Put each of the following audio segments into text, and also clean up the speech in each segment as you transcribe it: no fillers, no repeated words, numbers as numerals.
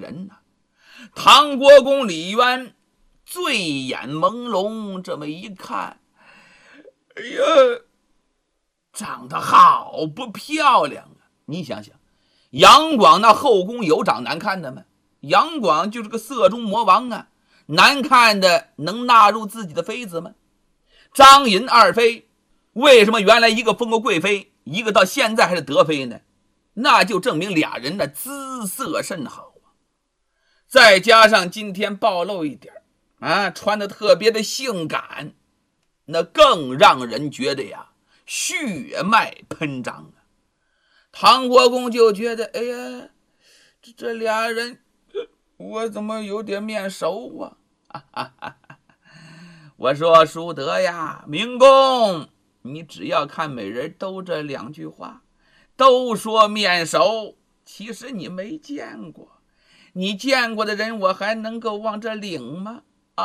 人呐。唐国公李渊醉眼朦胧，这么一看，哎呀，长得好不漂亮啊！你想想，杨广那后宫有长难看的吗？杨广就是个色中魔王啊，难看的能纳入自己的妃子吗？张银二妃为什么原来一个封过贵妃，一个到现在还是德妃呢？那就证明俩人的姿色甚好啊。再加上今天暴露一点啊，穿得特别的性感，那更让人觉得呀血脉喷张啊。唐国公就觉得，哎呀，这俩人我怎么有点面熟啊？我说淑德呀，明公，你只要看美人都这两句话，都说面熟，其实你没见过，你见过的人我还能够往这领吗？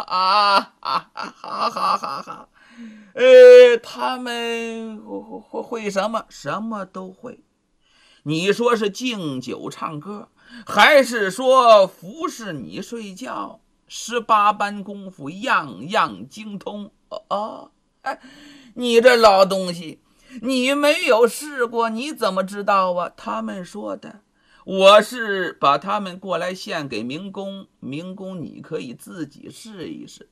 哈，他们会什么？什么都会。你说是敬酒唱歌，还是说服侍你睡觉？18般功夫样样精通。你这老东西，你没有试过，你怎么知道啊？他们说的，我是把他们过来献给明公，明公你可以自己试一试。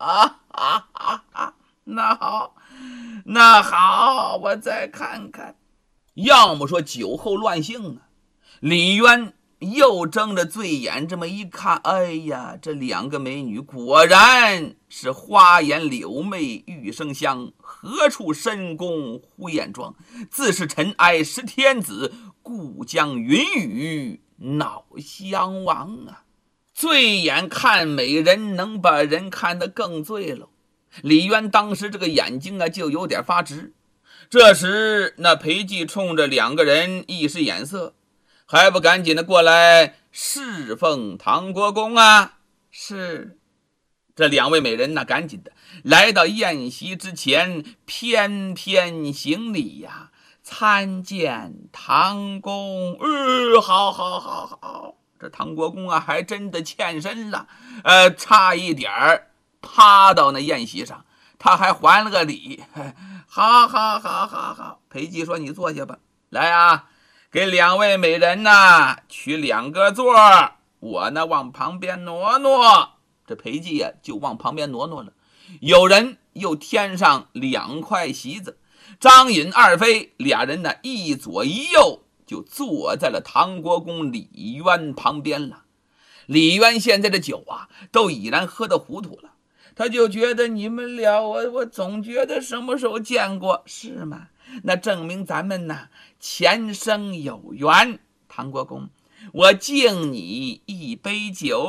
那好，我再看看。要么说酒后乱性啊，李渊又睁着醉眼这么一看，哎呀，这两个美女果然是花颜柳媚玉生香，何处深宫呼艳妆，自是尘埃识天子，故将云雨恼相王啊。醉眼看美人，能把人看得更醉了。李渊当时这个眼睛啊就有点发直。这时那裴寂冲着两个人一使眼色，还不赶紧的过来侍奉唐国公啊？是。这两位美人呢，赶紧的来到宴席之前，翩翩行礼呀，参见唐公。好，这唐国公啊还真的欠身了，差一点趴到那宴席上，他还还了个礼。好，裴寂说你坐下吧。来啊，给两位美人呐取2个座，我呢往旁边挪挪。这裴寂啊就往旁边挪挪了。有人又添上2块席子，张尹二妃俩人呢一左一右就坐在了唐国公李渊旁边了。李渊现在的酒啊都已然喝得糊涂了，他就觉得你们俩我总觉得什么时候见过，是吗？那证明咱们呢前生有缘。唐国公，我敬你一杯酒。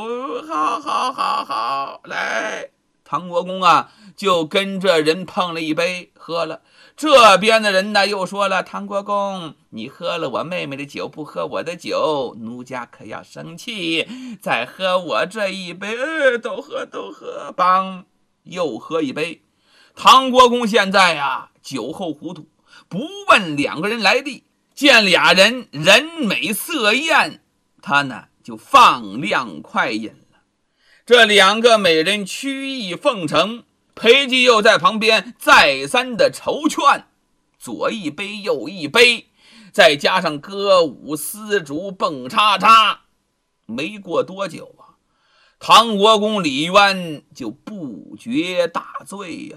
好，来。唐国公啊就跟这人碰了一杯喝了。这边的人呢又说了，唐国公，你喝了我妹妹的酒，不喝我的酒，奴家可要生气，再喝我这一杯。都喝，帮又喝一杯。唐国公现在啊酒后糊涂，不问两个人来历，见俩人人美色艳，他呢就放量快饮了。这2个美人曲意奉承，裴寂又在旁边再三的筹劝，左一杯右一杯，再加上歌舞丝竹蹦叉叉，没过多久啊，唐国公李渊就不觉大醉，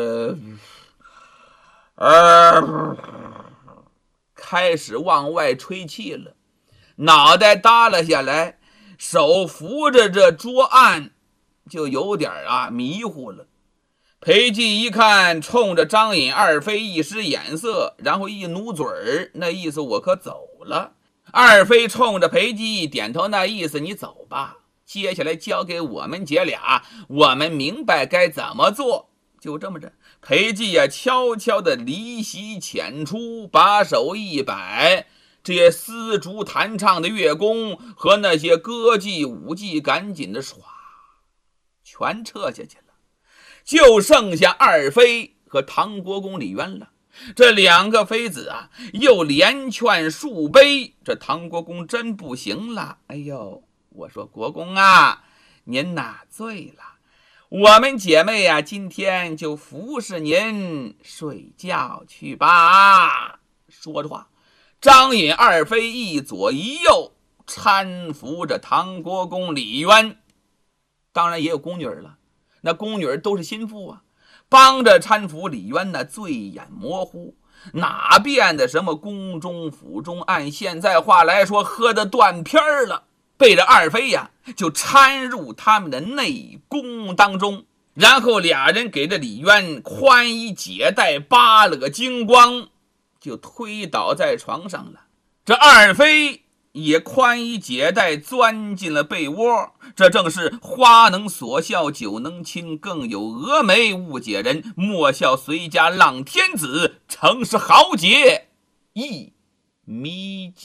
开始往外吹气了，脑袋耷拉下来，手扶着这桌案，就有点迷糊了。裴寂一看，冲着张尹二妃一使眼色，然后一努嘴儿，那意思我可走了。二妃冲着裴寂一点头，那意思你走吧，接下来交给我们姐俩，我们明白该怎么做。就这么着，裴寂啊悄悄的离席潜出，把手一摆，这些丝竹弹唱的乐工和那些歌伎舞伎赶紧的唰全撤下去了，就剩下二妃和唐国公李渊了。这2个妃子啊又连劝数杯，这唐国公真不行了，哎呦， 我说国公啊，您哪醉了？我们姐妹呀，今天就服侍您睡觉去吧。说着话，张允二妃一左一右搀扶着唐国公李渊，当然也有宫女了，那宫女都是心腹啊，帮着搀扶李渊呢，醉眼模糊，哪变的什么宫中府中，按现在话来说，喝得断片了。被这二妃呀就掺入他们的内宫当中，然后俩人给这李渊宽衣解带，扒了个精光，就推倒在床上了。这二妃也宽衣解带，钻进了被窝。这正是花能锁笑，酒能亲，更有蛾眉误解人。莫笑随家浪天子，诚是豪杰一迷津。